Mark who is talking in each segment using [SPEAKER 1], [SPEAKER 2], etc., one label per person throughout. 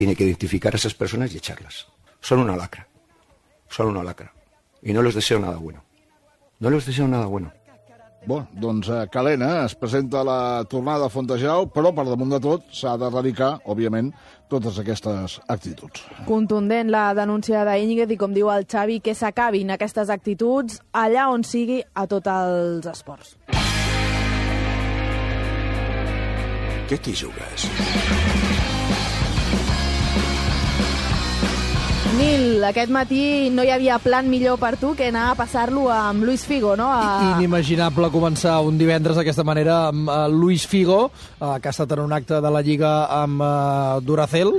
[SPEAKER 1] Tiene que identificar a esas personas y echarlas. Son una lacra. Y no les deseo nada bueno.
[SPEAKER 2] Bon, doncs calent, es presenta la tornada a Fontejau, però per damunt de tot s'ha d'erradicar, òbviament, totes aquestes actituds.
[SPEAKER 3] Contundent la denúncia d'Íñiguez i, com diu el Xavi, que s'acabin aquestes actituds allà on sigui a tots els esports.
[SPEAKER 4] Què t'hi jugues?
[SPEAKER 3] Nil, aquest matí no hi havia plan millor per tu que anar a passar-lo amb Luis Figo, no?
[SPEAKER 5] Inimaginable començar un divendres d'aquesta manera amb Luis Figo, que ha estat en un acte de la Lliga amb Duracell,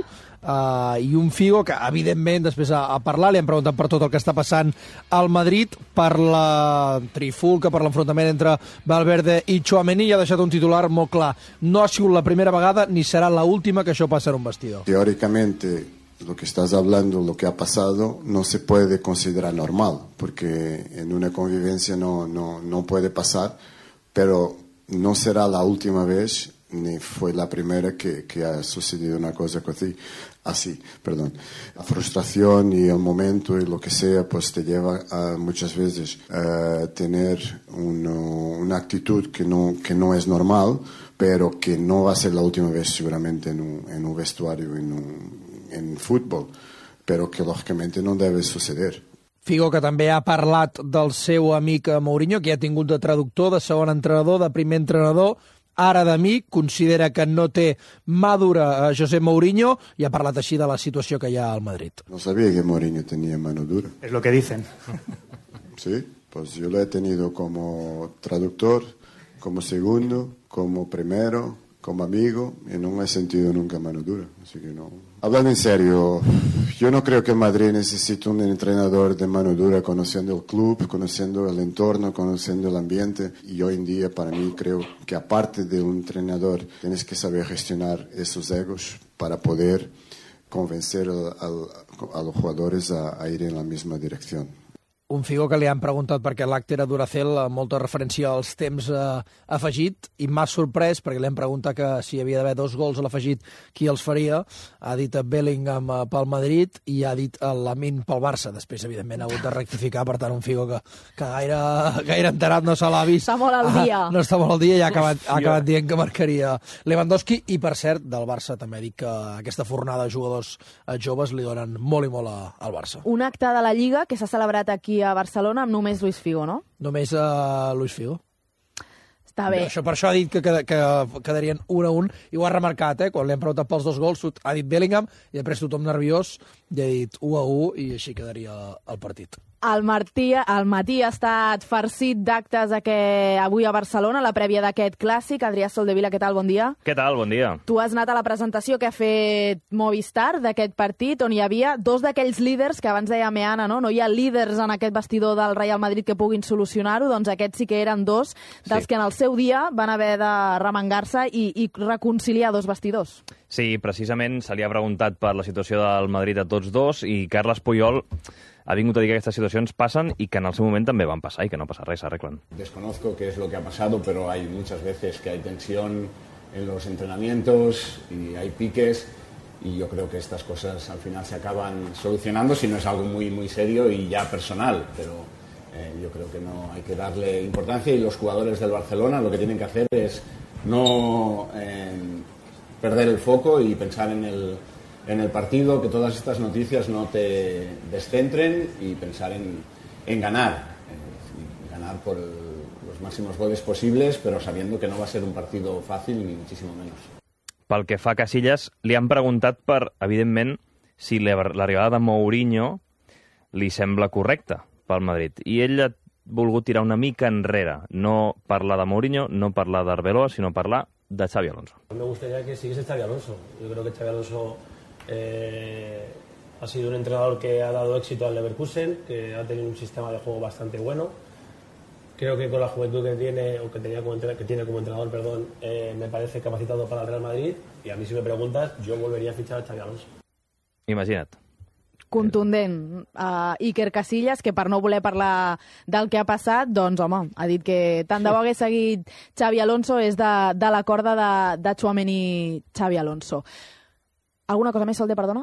[SPEAKER 5] i un Figo que, evidentment, després ha parlat, li han preguntat per tot el que està passant al Madrid, per la trifulca, per l'enfrontament entre Valverde i Tchouaméni, i ha deixat un titular molt clar. No ha sigut la primera vegada ni serà l'última que això passa en un vestidor.
[SPEAKER 6] Teóricamente, lo que estás hablando, lo que ha pasado, no se puede considerar normal, porque en una convivencia no puede pasar, pero no será la última vez, ni fue la primera que ha sucedido una cosa así. La frustración y el momento y lo que sea, pues te lleva a muchas veces a tener una actitud que no es normal, pero que no va a ser la última vez seguramente en un vestuario, en fútbol, però que lògicament no debe suceder.
[SPEAKER 5] Figo, que també ha parlat del seu amic Mourinho, que ha tingut de traductor, de segon entrenador, de primer entrenador, ara d'amic, considera que no té mà dura a José Mourinho i ha parlat així de la situació que hi ha al Madrid.
[SPEAKER 6] No sabía que Mourinho tenía mano dura.
[SPEAKER 7] Es lo que dicen.
[SPEAKER 6] Sí, pues yo lo he tenido como traductor, como segundo, como primero, como amigo, y no he sentido nunca mano dura, así que no. Hablando en serio, yo no creo que el Madrid necesite un entrenador de mano dura, conociendo el club, conociendo el entorno, conociendo el ambiente, y hoy en día para mí creo que aparte de un entrenador tienes que saber gestionar esos egos para poder convencer a los jugadores a ir en la misma dirección.
[SPEAKER 5] Un Figo que li han preguntat perquè l'acte era Duracell, molta referència als temps afegit, i m'ha sorprès perquè li han preguntat que si hi havia d'haver 2 gols a l'afegit, qui els faria. Ha dit Bellingham pel Madrid i ha dit Lamine pel Barça. Després, evidentment, ha hagut de rectificar, per tant, un Figo que gaire enterat no se l'ha vist.
[SPEAKER 3] Està molt al dia.
[SPEAKER 5] No està molt al dia i ha acabat dient que marcaria Lewandowski. I, per cert, del Barça també ha dit que aquesta fornada de jugadors joves li donen molt i molt al Barça.
[SPEAKER 3] Un acte de la Lliga que s'ha celebrat aquí a Barcelona amb només Luis Figo, no?
[SPEAKER 5] Només Luis Figo.
[SPEAKER 3] Està bé.
[SPEAKER 5] Per això ha dit que quedarien 1-1, i ho ha remarcat, quan li han preguntat pels 2 gols, ha dit Bellingham, i després tothom nerviós, i ha dit 1-1, i així quedaria el partit.
[SPEAKER 3] El matí ha estat farcit d'actes avui a Barcelona, la prèvia d'aquest clàssic. Adrià Soldevila, què tal? Bon dia.
[SPEAKER 8] Què tal? Bon dia.
[SPEAKER 3] Tu has anat a la presentació que ha fet Movistar d'aquest partit, on hi havia 2 d'aquells líders que abans deia Meana, no? No hi ha líders en aquest vestidor del Real Madrid que puguin solucionar-ho, doncs aquests sí que eren 2 dels que en el seu dia van haver de remengar-se i reconciliar 2 vestidors.
[SPEAKER 8] Sí, precisament se li ha preguntat per la situació del Madrid a tots 2 i Carles Puyol ha vingut a dir que aquestes situacions passen y que en el seu moment també van passar y que no pasa res, s'arreglen.
[SPEAKER 9] Desconozco qué es lo que ha pasado, pero hay muchas veces que hay tensión en los entrenamientos y hay piques, y yo creo que estas cosas al final se acaban solucionando si no es algo muy, muy serio y ya personal, pero yo creo que no hay que darle importancia, y los jugadores del Barcelona lo que tienen que hacer es no perder el foco y pensar en el partido, que todas estas noticias no te descentren, y pensar en ganar por los máximos goles posibles, pero sabiendo que no va a ser un partido fácil ni muchísimo menos.
[SPEAKER 8] Pel que fa a Casillas, li han preguntat per, evidentment, si l'arribada de Mourinho li sembla correcta pel Madrid, i ell ha volgut tirar una mica enrere, no parlar de Mourinho, no parlar d'Arbeloa, sinó parlar de Xavi Alonso.
[SPEAKER 10] Me gustaría que siguiese Xavi Alonso. Yo creo que Xavi Alonso ha sido un entrenador que ha dado éxito al Leverkusen, que ha tenido un sistema de juego bastante bueno. Creo que con la juventud que tiene, o que tiene como entrenador, me parece capacitado para el Real Madrid, y a mí, si me preguntas, yo volvería a fichar a Xavi Alonso.
[SPEAKER 8] Imagina't.
[SPEAKER 3] Contundent. Iker Casillas, que per no voler parlar del que ha passat, doncs, home, ha dit que tant de bo hagués seguit Xavi Alonso és de la corda de Tchouaméni Xavi Alonso. Alguna cosa més, Solde, perdona?